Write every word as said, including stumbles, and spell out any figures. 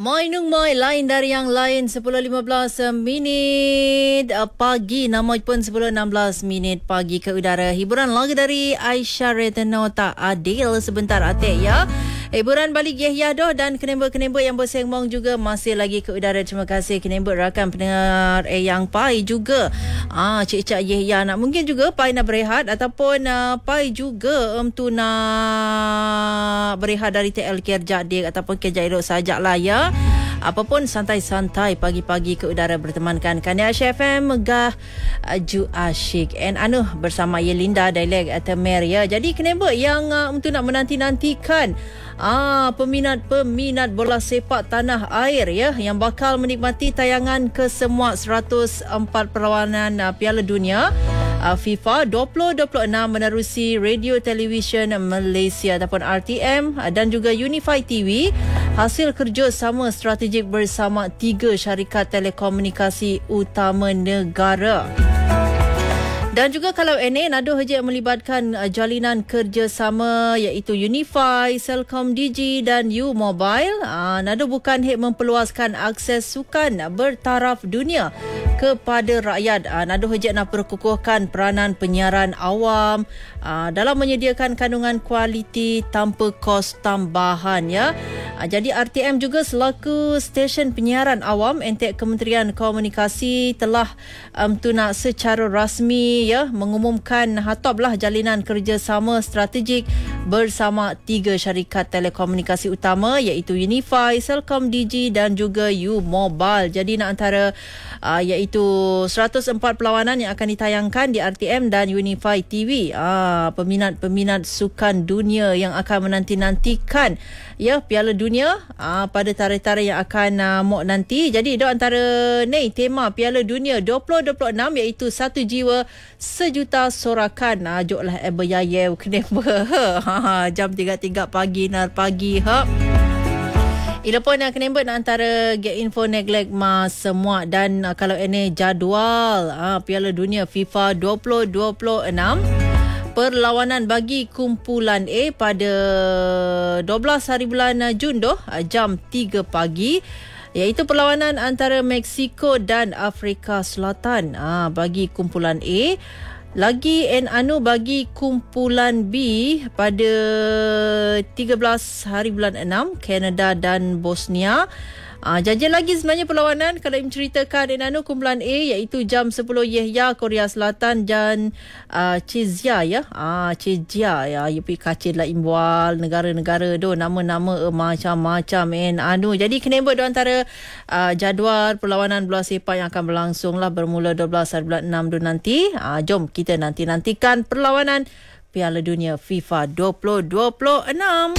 Moi Nung Moi, lain dari yang lain. Sepuluh lima belas minit pagi, namun pun sepuluh enam belas minit pagi ke udara. Hiburan lagu dari Aisyah Retno tak adil sebentar atik ya. Hiburan balik Yahya doh dan kenembut-kenembut yang bersembang juga masih lagi ke udara. Terima kasih kenembut rakan pendengar eh, yang pai juga. Ah, Cik Cak Yahya nak mungkin juga pai nak berehat ataupun uh, pai juga um, tu nak berehat dari T L kerja dik ataupun kerja elok sajalah ya. Apapun santai-santai pagi-pagi ke udara bertemankan Kania F M Megah Ju Asyik and anu bersama Yelinda Dialek Temer ya. Jadi kenapa yang uh, untuk nak menanti-nantikan ah peminat-peminat bola sepak tanah air ya yang bakal menikmati tayangan kesemua seratus empat perlawanan uh, Piala Dunia uh, FIFA dua ribu dua puluh enam menerusi Radio Television Malaysia ataupun R T M uh, dan juga Unify T V hasil kerjasama strategik bersama tiga syarikat telekomunikasi utama negara. Dan juga kalau ini Nado Haji melibatkan uh, jalinan kerjasama iaitu Unify, Celcom Digi dan U Mobile. Uh, Nado bukan hek memperluaskan akses sukan bertaraf dunia kepada rakyat. Uh, Nado Haji nak perkukuhkan peranan penyiaran awam uh, dalam menyediakan kandungan kualiti tanpa kos tambahan ya. Uh, jadi R T M juga selaku stesen penyiaran awam entek Kementerian Komunikasi telah um, tu nak secara rasmi ya mengumumkan hatoblah jalinan kerjasama strategik bersama tiga syarikat telekomunikasi utama iaitu Unify, Celcom Digi dan juga U Mobile. Jadi nak antara uh, iaitu seratus empat perlawanan yang akan ditayangkan di R T M dan Unify T V. Uh, peminat-peminat sukan dunia yang akan menanti-nantikan ya Piala Dunia uh, pada tarikh-tarikh yang akan uh, mau nanti. Jadi itu antara ni tema Piala Dunia dua ribu dua puluh enam iaitu satu jiwa sejuta sorakan. Ah, joklah eh beryayew kenapa ha, jam tiga tiga pagi nar pagi ha. Ila pun nak kenembut antara get info neglect mas semua dan uh, kalau ini jadual uh, Piala Dunia FIFA dua ribu dua puluh enam perlawanan bagi kumpulan A pada dua belas hari bulan Jun doh uh, jam tiga pagi iaitu perlawanan antara Mexico dan Afrika Selatan ah bagi kumpulan A. Lagi en anu bagi kumpulan B pada tiga belas hari bulan enam Kanada dan Bosnia. Ah, janji lagi sebenarnya perlawanan kalau menceritakan en anu kumpulan A iaitu jam sepuluh Yahya Korea Selatan dan uh, Chezia ya. Ah Chezia ya yupi kacil lah imbual negara-negara do nama-nama uh, macam-macam en anu. Jadi kenapa do antara uh, jadual perlawanan bola sepak yang akan berlangsung lah bermula dua belas hari bulan enam do nanti. Ah, jom kita nanti-nantikan perlawanan Piala Dunia FIFA dua ribu dua puluh enam.